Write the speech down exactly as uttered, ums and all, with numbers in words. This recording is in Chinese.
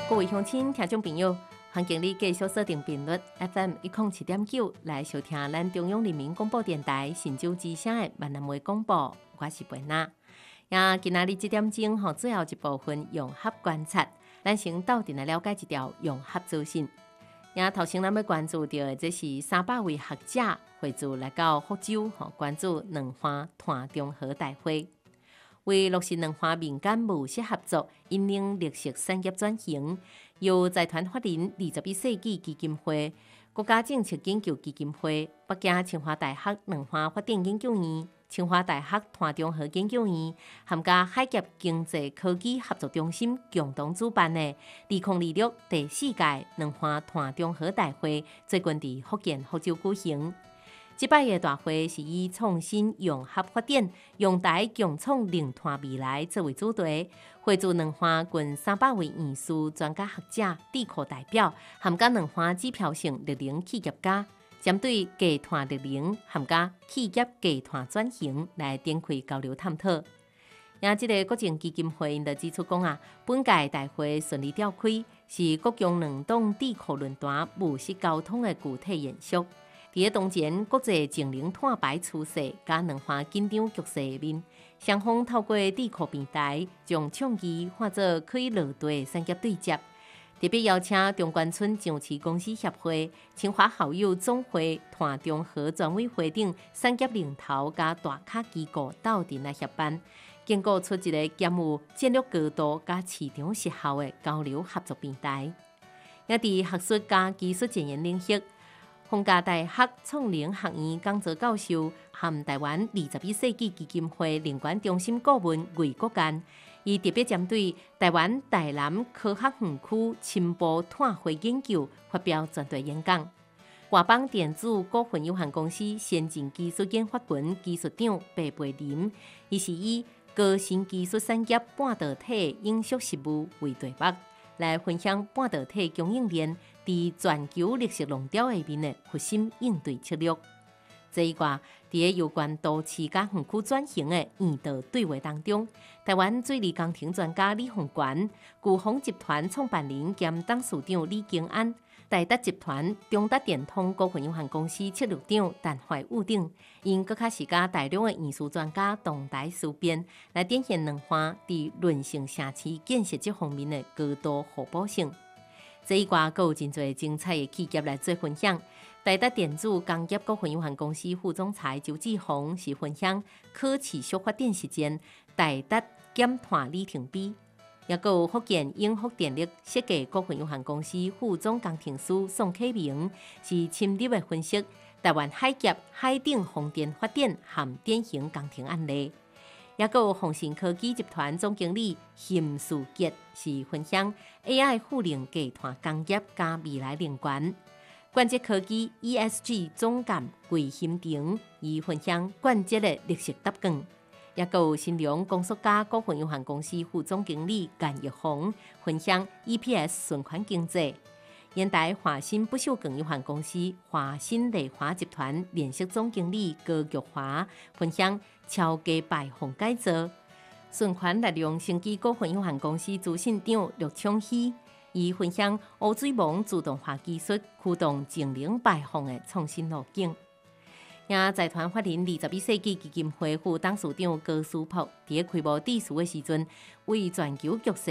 各位乡亲、听众朋友，欢迎你继续锁定频率 F M 一零七点九来收听咱中央人民广播电台新州之声的闽南话广播。我是贝娜。呀，今仔日这点钟吼，最后一部分用合观察，咱先斗阵来了解一条用合资讯。呀，头先咱要关注到的，这是三百位学者会自来到福州，吼关注两岸碳中和大会。为落实两岸民间务实合作，引领绿色产业转型，由财团法人二十一世纪基金会、国家政策研究基金会、北京清华大学两岸发展研究院、清华大学碳中和研究院，含加海业经济科技合作中心共同主办的二零二六第四届两岸碳中和大会，最近伫福建福州举行。这摆的大会是以创新融合发展、用台共创零碳未来作为主题，汇聚两岸近三百位研师、专家学者、智库代表，含加两岸指标性绿能企业家，针对低碳绿能含加企业低碳转型来展开交流探讨。也即个国政基金会因就指出讲啊，本届大会顺利召开，是国共两党智库论坛务实沟通的具体延续。伫当前国际净零碳排趋势加两岸紧张局势下面，双方透过智库平台，将倡议化作可以落地的产业对接。特别邀请中关村上市公司协会、清华校友总会、碳中和专委会等产业领头加大咖机构斗阵来协办，建构出一个兼有战略高度加市场实效的交流合作平台。也伫学术加技术前沿领域，逢甲大学创能学院讲座教授和台湾二十一世纪基金会联管中心顾问魏国干，伊特别针对台湾台南科学园区深部碳汇研究发表专题演讲。华邦电子股份有限公司先进技术研发群技术长白培林，伊是以高新技术产业半导体应用实务为题目，来分享半导体供应链伫全球绿色浪潮下面的核心应对策略。这一挂伫有关都市甲园区转型的研讨对话当中，台湾水利工程专家李凤权、巨鸿集团创办人兼董事长李景安、台达集团中达电通股份有限公司策略长陈怀武等，因搁较是甲大量的研术专家同台思辨，来展现两岸伫韧性城市建设这方面的高度互补性。这一挂还有真侪精彩的企业来做分享。台达电子工业股份有限公司副总裁周志宏是分享可持续发展实践台达减碳里程碑，也还有福建永福电力设计股份有限公司副总工程师宋启明是深入的分析台湾海业海顶风电发展和典型工程案例。也还有鸿信科技集团总经理邢树杰是分享 A I 赋能低碳工业加未来能源。冠捷科技 E S G 总监桂兴庭伊分享冠捷的绿色搭建。也还有新荣工塑胶股份有限公司副总经理颜玉红分享 E P S 循环经济。烟台华新不锈钢有限公司华新丽华集团联席总经理高玉华分享超低排放改造。顺环力量生机股份有限公司执行长陆昌熙伊分享污水网自动化技术驱动净零排放的创新路径。也财团法人二十一世纪基金会副董事长高思博伫开幕致辞的时阵，为全球局势